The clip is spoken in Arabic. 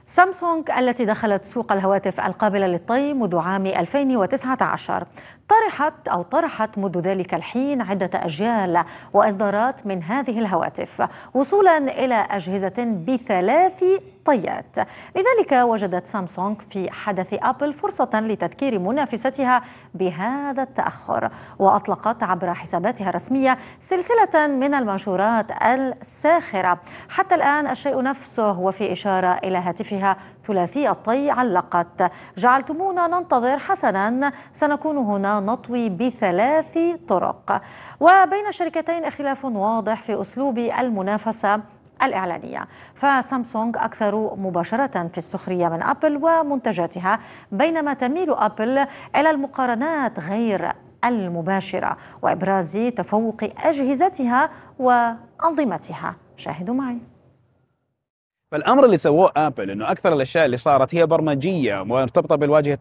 سامسونج التي دخلت سوق الهواتف القابلة للطي منذ عام 2019 طرحت منذ ذلك الحين عدة أجيال وإصدارات من هذه الهواتف وصولا إلى أجهزة ب3 طيات. لذلك وجدت سامسونج في حدث أبل فرصة لتذكير منافستها بهذا التأخر، وأطلقت عبر حساباتها الرسمية سلسلة من المنشورات الساخرة. حتى الآن الشيء نفسه، وفي إشارة إلى هاتفها ثلاثي الطي علقت: جعلتمونا ننتظر، حسنا سنكون هنا نطوي ب3 طرق. وبين الشركتين اختلاف واضح في أسلوب المنافسة الإعلانية، فسامسونج أكثر مباشرة في السخرية من أبل ومنتجاتها، بينما تميل أبل إلى المقارنات غير المباشرة وإبراز تفوق أجهزتها وأنظمتها. شاهدوا معي. فالامر اللي سووه ابل انه اكثر الاشياء اللي صارت هي برمجيه مرتبطه بالواجهه